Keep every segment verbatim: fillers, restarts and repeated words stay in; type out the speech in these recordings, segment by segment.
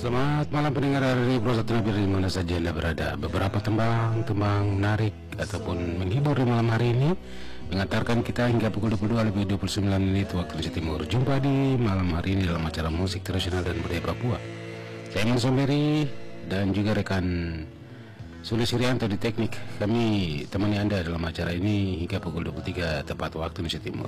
Selamat malam pendengar dari Pro Satu Nabi di mana saja Anda berada. Beberapa tembang-tembang menarik ataupun menghibur di malam hari ini mengantarkan kita hingga pukul dua puluh dua lebih dua puluh sembilan menit waktu Indonesia Timur. Jumpa di malam hari ini dalam acara musik tradisional dan budaya Papua. Saya Iman Somberi dan juga rekan Sulis Suryanto di teknik. Kami temani Anda dalam acara ini hingga pukul dua puluh tiga tepat waktu Indonesia Timur.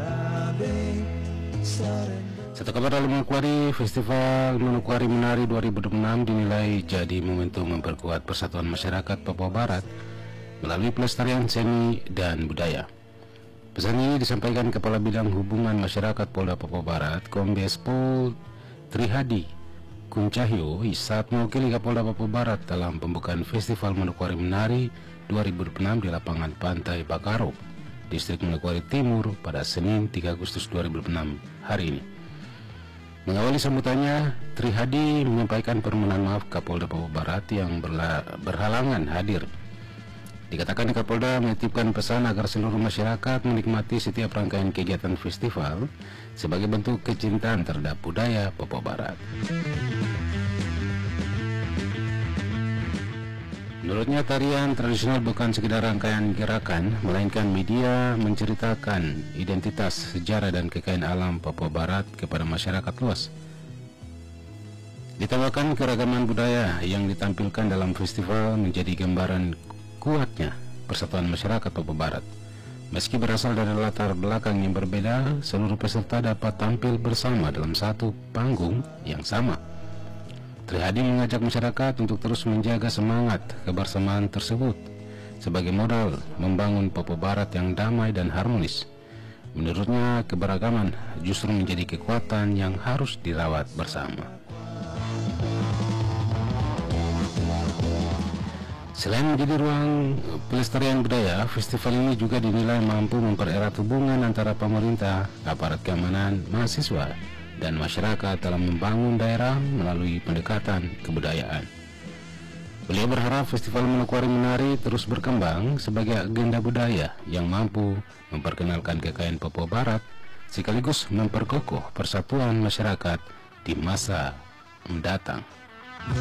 Satu kabar dalam Manokwari, Festival Manokwari Menari dua ribu dua puluh enam dinilai jadi momentum memperkuat persatuan masyarakat Papua Barat melalui pelestarian seni dan budaya. Pesan ini disampaikan Kepala Bidang Hubungan Masyarakat Polda Papua Barat, Kombes Pol Trihadi Kuncahyo, saat mewakili Kapolda Papua Barat dalam pembukaan Festival Manokwari Menari dua ribu dua puluh enam di lapangan Pantai Bakaro, Distrik Manokwari Timur pada Senin tiga Agustus dua ribu dua puluh enam hari ini. Mengawali sambutannya, Trihadi menyampaikan permohonan maaf Kapolda Papua Barat yang berla, berhalangan hadir. Dikatakan Kapolda menitipkan pesan agar seluruh masyarakat menikmati setiap rangkaian kegiatan festival sebagai bentuk kecintaan terhadap budaya Papua Barat. Menurutnya tarian tradisional bukan sekedar rangkaian gerakan, melainkan media menceritakan identitas, sejarah dan kekayaan alam Papua Barat kepada masyarakat luas. Ditambahkan keragaman budaya yang ditampilkan dalam festival menjadi gambaran kuatnya persatuan masyarakat Papua Barat. Meski berasal dari latar belakang yang berbeda, seluruh peserta dapat tampil bersama dalam satu panggung yang sama. Trihadi mengajak masyarakat untuk terus menjaga semangat kebersamaan tersebut sebagai modal membangun Papua Barat yang damai dan harmonis. Menurutnya, keberagaman justru menjadi kekuatan yang harus dirawat bersama. Selain menjadi ruang pelestarian budaya, festival ini juga dinilai mampu mempererat hubungan antara pemerintah, aparat keamanan, mahasiswa, dan masyarakat dalam membangun daerah melalui pendekatan kebudayaan. Beliau berharap Festival Manokwari Menari terus berkembang sebagai agenda budaya yang mampu memperkenalkan kekayaan Papua Barat sekaligus memperkokoh persatuan masyarakat di masa mendatang.